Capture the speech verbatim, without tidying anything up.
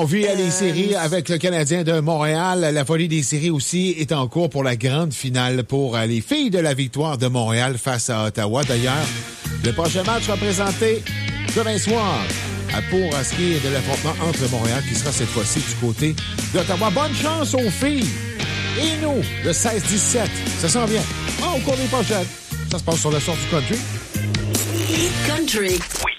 On vit euh... les séries avec le Canadien de Montréal. La folie des séries aussi est en cours pour la grande finale pour les filles de la victoire de Montréal face à Ottawa. D'ailleurs, le prochain match sera présenté demain soir pour ce qui est de l'affrontement entre Montréal qui sera cette fois-ci du côté d'Ottawa. Bonne chance aux filles! Et nous, le seize dix-sept, ça s'en vient. Oh, au cours des prochaines. Ça se passe sur le sort du country. Country.